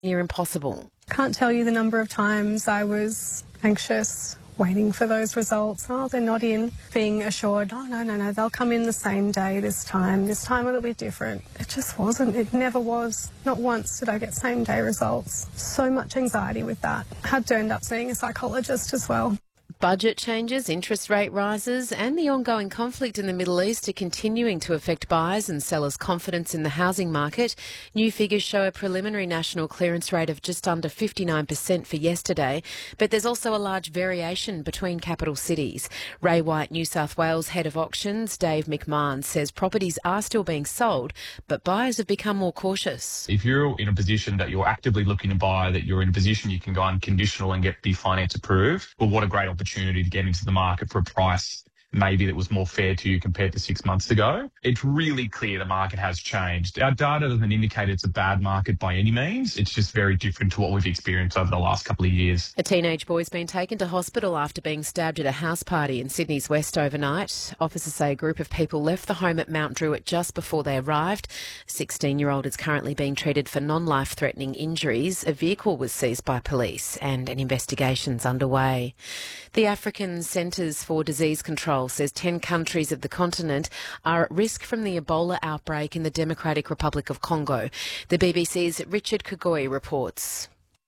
near impossible. Can't tell you the number of times I was anxious, waiting for those results. Oh, they're not in. Being assured, oh, no, they'll come in the same day this time. This time it'll be different. It just wasn't. It never was. Not once did I get same day results. So much anxiety with that. Had to end up seeing a psychologist as well. Budget changes, interest rate rises and the ongoing conflict in the Middle East are continuing to affect buyers and sellers' confidence in the housing market. New figures show a preliminary national clearance rate of just under 59% for yesterday, but there's also a large variation between capital cities. Ray White, New South Wales Head of Auctions, Dave McMahon, says properties are still being sold, but buyers have become more cautious. If you're in a position that you're actively looking to buy, that you're in a position you can go unconditional and get the finance approved, well, what a great opportunity to get into the market for a price maybe that was more fair to you compared to 6 months ago. It's really clear the market has changed. Our data doesn't indicate it's a bad market by any means. It's just very different to what we've experienced over the last couple of years. A teenage boy's been taken to hospital after being stabbed at a house party in Sydney's West overnight. Officers say a group of people left the home at Mount Druitt just before they arrived. A 16-year-old is currently being treated for non-life-threatening injuries. A vehicle was seized by police and an investigation's underway. The African Centres for Disease Control says 10 countries of the continent are at risk from the Ebola outbreak in the Democratic Republic of Congo. The BBC's Richard Kagoi reports.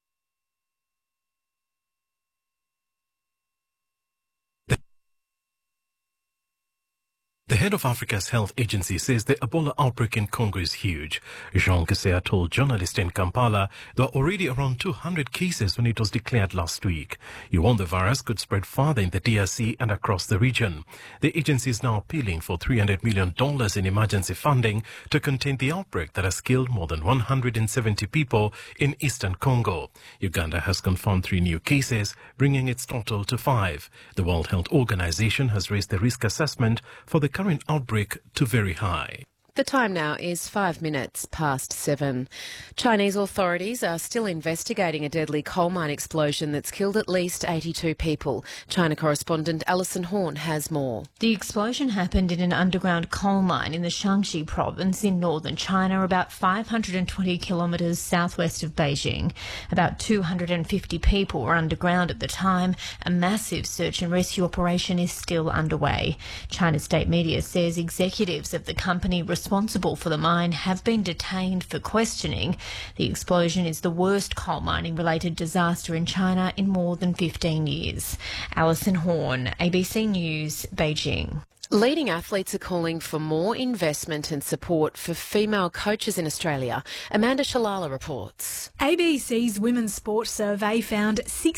The head of Africa's health agency says the Ebola outbreak in Congo is huge. Jean Kesea told journalists in Kampala there are already around 200 cases when it was declared last week. He warned the virus could spread farther in the DRC and across the region. The agency is now appealing for $300 million in emergency funding to contain the outbreak that has killed more than 170 people in eastern Congo. Uganda has confirmed 3 new cases, bringing its total to 5. The World Health Organization has raised the risk assessment for the current outbreak to very high. The time now is 5 minutes past 7. Chinese authorities are still investigating a deadly coal mine explosion that's killed at least 82 people. China correspondent Alison Horn has more. The explosion happened in an underground coal mine in the Shaanxi province in northern China, about 520 kilometres southwest of Beijing. About 250 people were underground at the time. A massive search and rescue operation is still underway. China's state media says executives of the company responsible for the mine have been detained for questioning. The explosion is the worst coal mining related disaster in China in more than 15 years. Alison Horn, ABC News, Beijing. Leading athletes are calling for more investment and support for female coaches in Australia. Amanda Shalala reports. ABC's Women's Sport Survey found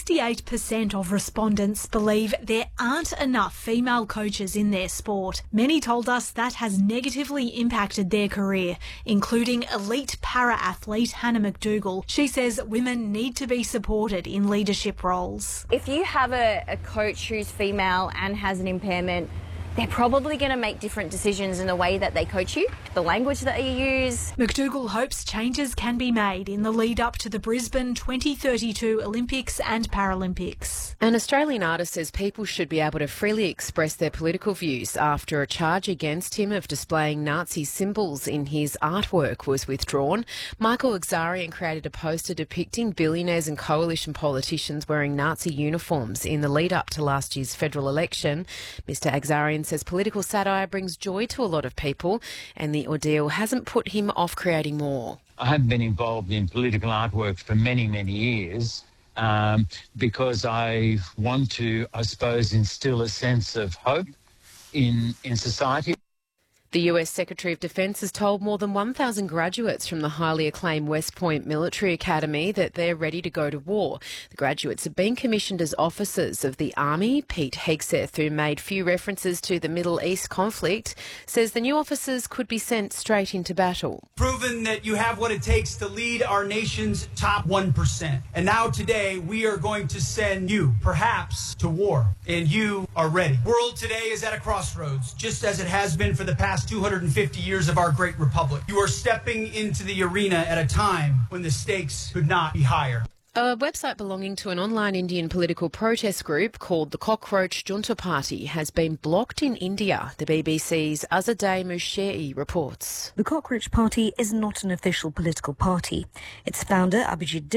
68% of respondents believe there aren't enough female coaches in their sport. Many told us that has negatively impacted their career, including elite para-athlete Hannah McDougall. She says women need to be supported in leadership roles. If you have a coach who's female and has an impairment, they're probably going to make different decisions in the way that they coach you, the language that you use. McDougall hopes changes can be made in the lead up to the Brisbane 2032 Olympics and Paralympics. An Australian artist says people should be able to freely express their political views after a charge against him of displaying Nazi symbols in his artwork was withdrawn. Michael Exarian created a poster depicting billionaires and coalition politicians wearing Nazi uniforms in the lead up to last year's federal election. Mr. Exarian says political satire brings joy to a lot of people and the ordeal hasn't put him off creating more. I have been involved in political artwork for many, many years because I want to, I suppose, instill a sense of hope in society. The US Secretary of Defence has told more than 1,000 graduates from the highly acclaimed West Point Military Academy that they're ready to go to war. The graduates have been commissioned as officers of the Army. Pete Hegseth, who made few references to the Middle East conflict, says the new officers could be sent straight into battle. Proven that you have what it takes to lead our nation's top 1%. And now today we are going to send you, perhaps, to war. And you are ready. The world today is at a crossroads, just as it has been for the past 250 years of our great republic. You are stepping into the arena at a time when the stakes could not be higher. A website belonging to an online Indian political protest group called the Cockroach Junta Party has been blocked in India, the BBC's Azadeh Mushei reports. The Cockroach Party is not an official political party. Its founder, Abhijit